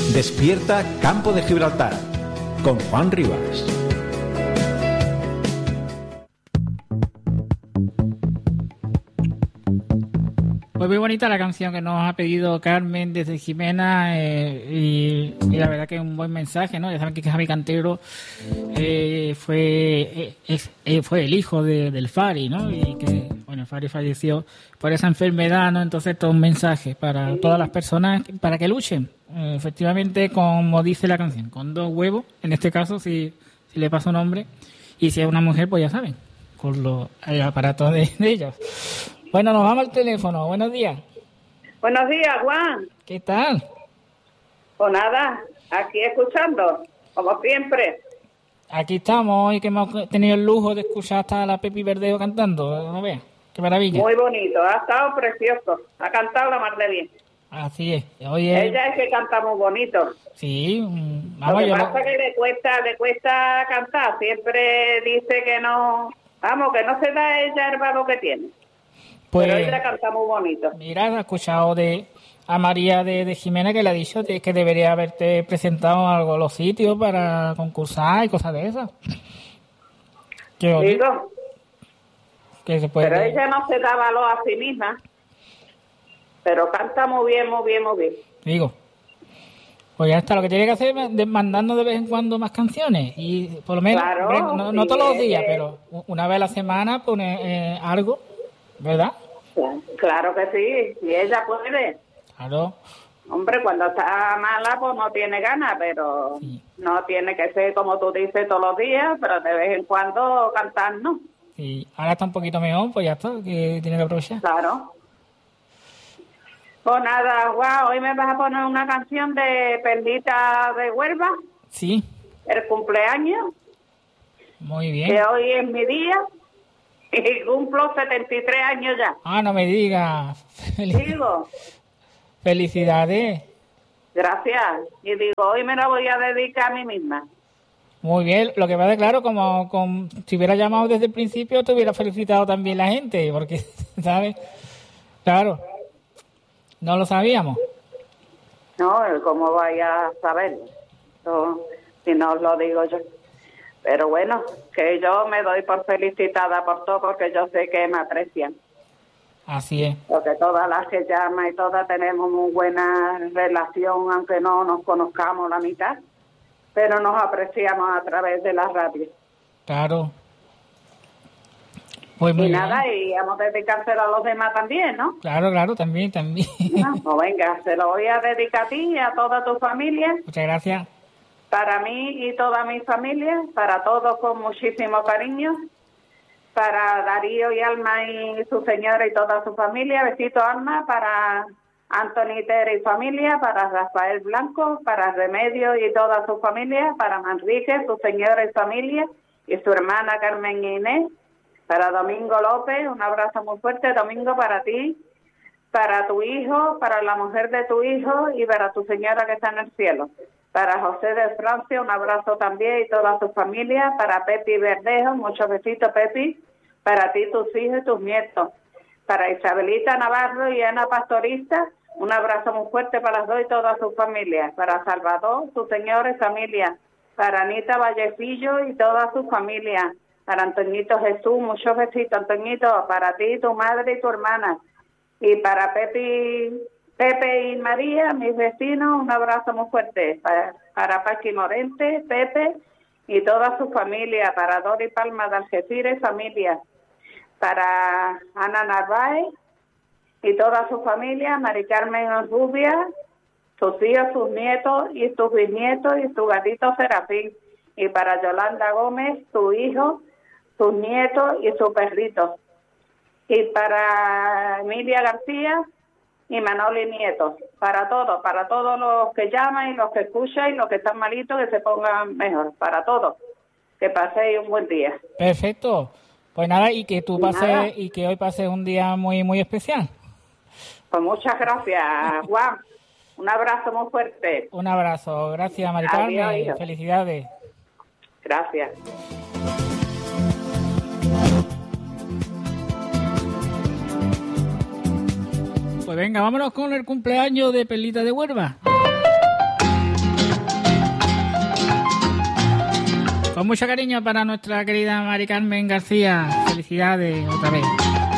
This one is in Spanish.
Despierta Campo de Gibraltar con Juan Rivas. Pues muy bonita la canción que nos ha pedido Carmen desde Jimena y la verdad que es un buen mensaje, ¿no? Ya saben que Javi Cantero fue el hijo del Fari, ¿no? Y que, bueno, el Fari falleció por esa enfermedad, ¿no? Entonces todo un mensaje para todas las personas para que luchen, efectivamente, como dice la canción, con 2 huevos, en este caso si le pasa un hombre, y si es una mujer, pues ya saben, con los aparatos de ellos. Bueno, nos vamos al teléfono. Buenos días. Buenos días, Juan. ¿Qué tal? Pues nada, aquí escuchando, como siempre. Aquí estamos, hoy que hemos tenido el lujo de escuchar hasta la Pepi Verdejo cantando. ¿No veas? Qué maravilla. Muy bonito, ha estado precioso. Ha cantado la mar de bien. Así es. Oye, ella es que canta muy bonito. Sí. Vamos, lo que pasa es que le cuesta cantar. Siempre dice que no, que no se da ella el valor que tiene. Pues, pero ella canta muy bonito. Mira, he escuchado a María de Jimena que le ha dicho que debería haberte presentado algo a los sitios para concursar y cosas de esas. Digo, que se puede... pero ella no se da valor a sí misma, pero canta muy bien, muy bien, muy bien. Digo, pues ya está, lo que tiene que hacer es mandando de vez en cuando más canciones y por lo menos, claro, no todos los días, pero una vez a la semana pone algo, ¿verdad? Claro que sí, y ella puede. Claro. Hombre, cuando está mala, pues no tiene ganas, pero sí. No tiene que ser, como tú dices, todos los días, pero de vez en cuando cantar, ¿no? Sí, ahora está un poquito mejor, pues ya está, que tiene que aprovechar. Claro. Pues nada, guau, hoy me vas a poner una canción de Perlita de Huelva. Sí. El cumpleaños. Muy bien. Que hoy es mi día. Y cumplo 73 años ya. Ah, no me digas. Digo. Felicidades. Gracias. Y digo, hoy me la voy a dedicar a mí misma. Muy bien. Lo que pasa, claro, como si hubiera llamado desde el principio, te hubiera felicitado también la gente, porque, ¿sabes? Claro. No lo sabíamos. No, ¿cómo vaya a saber? No, si no os lo digo yo. Pero bueno, que yo me doy por felicitada por todo, porque yo sé que me aprecian. Así es. Porque todas las que llaman y todas tenemos muy buena relación, aunque no nos conozcamos la mitad, pero nos apreciamos a través de la radio. Claro. Pues y nada, y vamos a dedicárselo a los demás también, ¿no? Claro, también. No, pues venga, se lo voy a dedicar a ti y a toda tu familia. Muchas gracias. Para mí y toda mi familia, para todos con muchísimo cariño, para Darío y Alma y su señora y toda su familia, besito Alma, para Anthony Tere y familia, para Rafael Blanco, para Remedio y toda su familia, para Manrique, su señora y familia, y su hermana Carmen Inés, para Domingo López, un abrazo muy fuerte, Domingo, para ti, para tu hijo, para la mujer de tu hijo y para tu señora que está en el cielo. Para José de Francia, un abrazo también y toda su familia. Para Pepi Verdejo, muchos besitos, Pepi. Para ti, tus hijos y tus nietos. Para Isabelita Navarro y Ana Pastorista, un abrazo muy fuerte para las dos y todas sus familias. Para Salvador, su señor y familia. Para Anita Vallecillo y toda su familia. Para Antoñito Jesús, muchos besitos, Antoñito. Para ti, tu madre y tu hermana. Y para Pepe y María, mis vecinos, un abrazo muy fuerte. Para Paqui Morente, Pepe y toda su familia. Para Dori Palma de Algeciras, familia. Para Ana Narváez y toda su familia. Mari Carmen Rubia, sus hijos, sus nietos y sus bisnietos y su gatito Serafín. Y para Yolanda Gómez, su hijo, sus nietos y su perrito. Y para Emilia García y Manoli Nietos, para todos los que llaman y los que escuchan y los que están malitos, que se pongan mejor, para todos, que paséis un buen día. Perfecto, pues nada, y que tú pases, y que hoy pases un día muy, muy especial. Pues muchas gracias, Juan, un abrazo muy fuerte. Un abrazo, gracias Mari Carmen, felicidades. Gracias. Pues venga, vámonos con el cumpleaños de Perlita de Huelva. Con mucho cariño para nuestra querida Mari Carmen García. Felicidades otra vez.